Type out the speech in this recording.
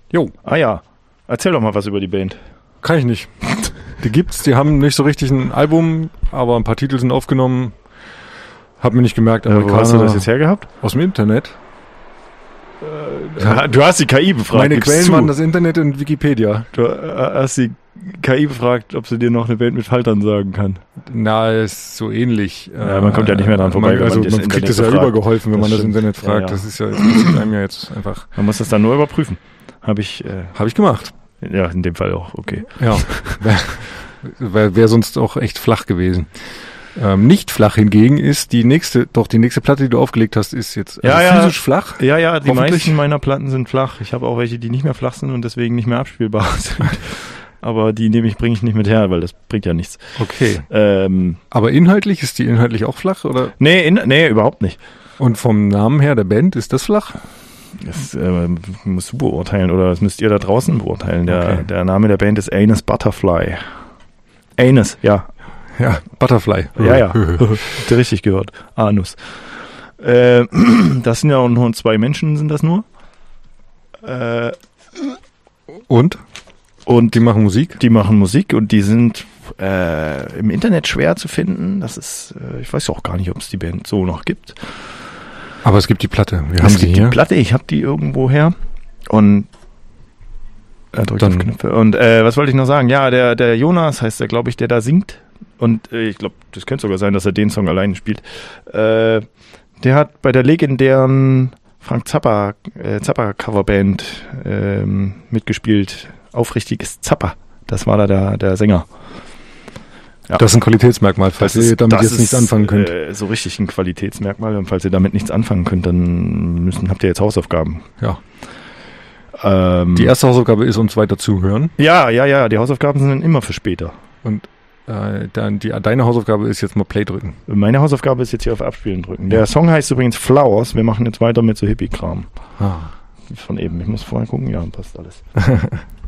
Jo. Ah ja, erzähl doch mal was über die Band. Kann ich nicht. Die gibt's, die haben nicht so richtig ein Album, aber ein paar Titel sind aufgenommen. Hab mir nicht gemerkt, Wo hast du das jetzt hergehabt? Aus dem Internet. Du hast die KI befragt. Meine gib's Quellen zu. waren das Internet und Wikipedia. Du hast die KI befragt, ob sie dir noch eine Band mit Faltern sagen kann. Na, ist so ähnlich. Ja, man kommt ja nicht mehr dran vorbei, wenn Also man das man kriegt Internet es ja befragt. übergeholfen, wenn Das man das stimmt. Internet fragt. Ja. Das ist ja, das passiert einem ja jetzt einfach. Man muss das dann nur überprüfen. Habe ich gemacht. ja, in dem Fall auch, okay. Ja. Wäre sonst auch echt flach gewesen. Nicht flach hingegen ist die nächste Platte, die du aufgelegt hast, ist jetzt physisch flach. Ja, die Hoffentlich. meisten meiner Platten sind flach. Ich habe auch welche, die nicht mehr flach sind und deswegen nicht mehr abspielbar sind. Aber die bringe ich nicht mit her, weil das bringt ja nichts. Okay. Aber ist die inhaltlich auch flach, oder? Nee, überhaupt nicht. Und vom Namen her der Band, ist das flach? Das musst du beurteilen oder das müsst ihr da draußen beurteilen. Okay. Der Name der Band ist Anus Butterfly. Anus, ja. Ja, Butterfly. Ja. Habt ihr richtig gehört. Anus. Das sind ja auch nur 2 Menschen, sind das nur. Und die machen Musik? Die machen Musik und die sind im Internet schwer zu finden. Das ist, ich weiß auch gar nicht, ob es die Band so noch gibt. Aber es gibt die Platte. Wir haben Es sie gibt hier. die Platte, ich habe die irgendwo her. Und drückt auf Knöpfe. Und was wollte ich noch sagen? Ja, der Jonas heißt der, glaube ich, der da singt. Und ich glaube, das könnte sogar sein, dass er den Song alleine spielt. Der hat bei der legendären Frank Zappa Coverband mitgespielt. Aufrichtiges Zappa. Das war da der Sänger. Ja. Das ist ein Qualitätsmerkmal, falls ihr damit jetzt nichts anfangen könnt. So richtig ein Qualitätsmerkmal. Und falls ihr damit nichts anfangen könnt, dann habt ihr jetzt Hausaufgaben. Ja. Die erste Hausaufgabe ist, uns weiter zuhören. Ja. Die Hausaufgaben sind dann immer für später. Und deine Hausaufgabe ist jetzt mal Play drücken. Meine Hausaufgabe ist jetzt hier auf Abspielen drücken. Der Song heißt übrigens Flowers. Wir machen jetzt weiter mit so Hippie-Kram. Von eben. Ich muss vorher gucken. Ja, passt alles.